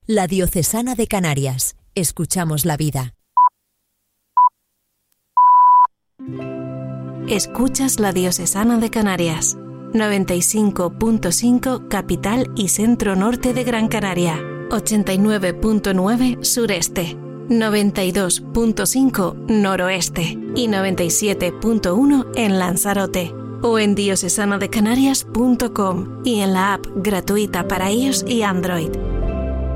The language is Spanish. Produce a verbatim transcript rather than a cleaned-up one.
La Diocesana de Canarias. Escuchamos la vida. Escuchas La Diocesana de Canarias. noventa y cinco punto cinco capital y centro norte de Gran Canaria. ochenta y nueve punto nueve sureste. noventa y dos punto cinco noroeste. Y noventa y siete punto uno en Lanzarote. O en diocesana de canarias punto com y en la app gratuita para iOS y Android.